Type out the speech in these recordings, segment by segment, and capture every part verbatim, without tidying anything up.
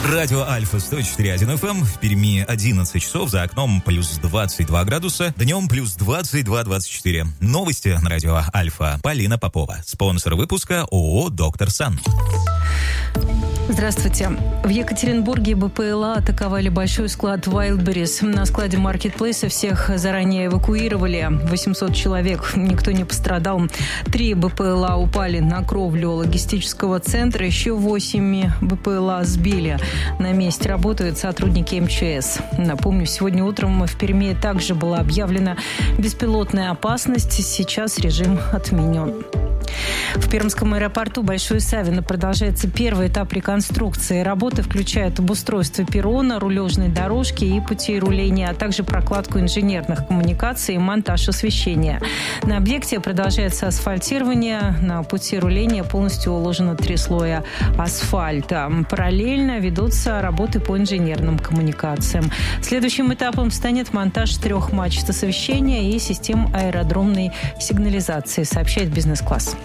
Радио Альфа сто четыре точка один эф эм. В Перми одиннадцать часов, за окном плюс двадцать два градуса, днем плюс двадцать два двадцать четыре. Новости на Радио Альфа. Полина Попова. Спонсор выпуска ООО «Доктор Сан». Здравствуйте. В Екатеринбурге БПЛА атаковали большой склад Wildberries. На складе маркетплейса всех заранее эвакуировали. восемьсот человек, никто не пострадал. Три БПЛА упали на кровлю логистического центра. Еще восемь БПЛА сбили. На месте работают сотрудники эм че эс. Напомню, сегодня утром в Перми также была объявлена беспилотная опасность. Сейчас режим отменен. В Пермском аэропорту Большой Савино продолжается первый этап реконструкции. Работы включают обустройство перрона, рулежной дорожки и путей руления, а также прокладку инженерных коммуникаций и монтаж освещения. На объекте продолжается асфальтирование. На пути руления полностью уложено три слоя асфальта. Параллельно ведутся работы по инженерным коммуникациям. Следующим этапом станет монтаж трех мачт освещения и систем аэродромной сигнализации, сообщает «Бизнес-класс».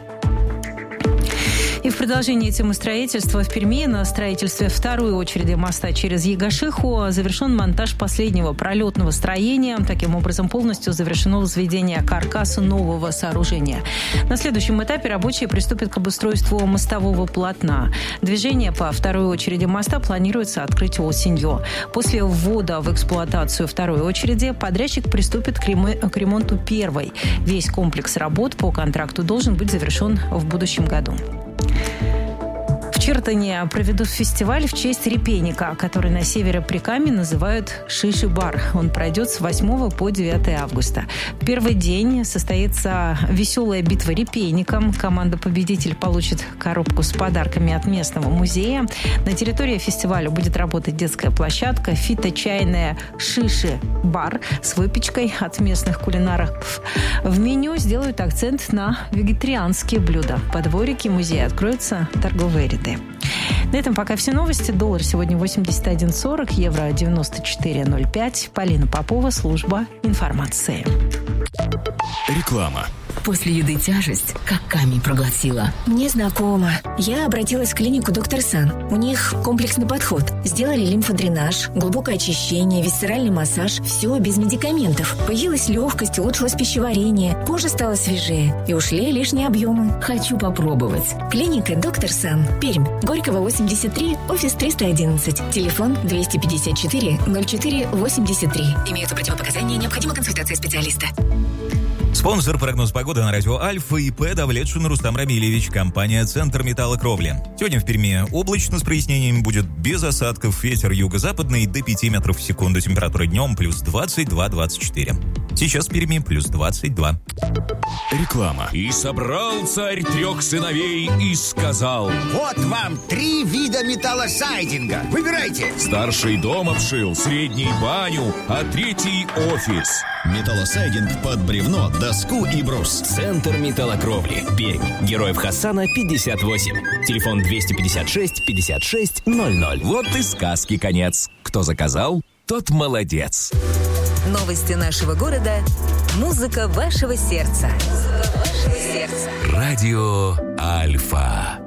И в продолжении темы строительства в Перми на строительстве второй очереди моста через Егошиху завершен монтаж последнего пролетного строения. Таким образом, полностью завершено возведение каркаса нового сооружения. На следующем этапе рабочие приступят к обустройству мостового полотна. Движение по второй очереди моста планируется открыть осенью. После ввода в эксплуатацию второй очереди подрядчик приступит к ремонту первой. Весь комплекс работ по контракту должен быть завершен в будущем году. В Чертане проведут фестиваль в честь репейника, который на севере Прикамья называют «Шиши-бар». Он пройдет с восьмого по девятое августа. В первый день состоится веселая битва репейником. Команда-победитель получит коробку с подарками от местного музея. На территории фестиваля будет работать детская площадка, фито-чайная «Шиши-бар» с выпечкой от местных кулинаров. В меню сделают акцент на вегетарианские блюда. По дворике музея откроются торговые ряды. На этом пока все новости. Доллар сегодня восемьдесят один сорок, евро девяносто четыре ноль пять. Полина Попова, служба информации. Реклама. После еды тяжесть, как камень проглотила. Мне знакомо. Я обратилась в клинику «Доктор Сан». У них комплексный подход. Сделали лимфодренаж, глубокое очищение, висцеральный массаж. Все без медикаментов. Появилась легкость, улучшилось пищеварение. Кожа стала свежее. И ушли лишние объемы. Хочу попробовать. Клиника «Доктор Сан». Пермь. Горького, восемьдесят три, офис триста одиннадцать. Телефон двести пятьдесят четыре ноль четыре восемьдесят три. Имеются противопоказания, необходима консультация специалиста. Спонсор прогноз погоды на радио Альфа ИП Давлетшин Рустам Рамилевич, компания «Центр металлокровли». Сегодня в Перми облачно с прояснениями, будет без осадков, ветер юго-западный до пяти метров в секунду, температура днем плюс двадцать два двадцать четыре. Сейчас в Перми плюс двадцать два. Реклама. И собрал царь трех сыновей и сказал: вот вам три вида металлосайдинга. Выбирайте. Старший дом обшил, средний баню, а третий офис. Металлосайдинг под бревно, доску и брус. Центр металлокровли. Пермь. Героев Хасана пятьдесят восемь. Телефон двести пятьдесят шесть пятьдесят шесть ноль ноль. Вот и сказки конец. Кто заказал, тот молодец. Новости нашего города. Музыка вашего сердца. Музыка вашего сердца. Радио Альфа.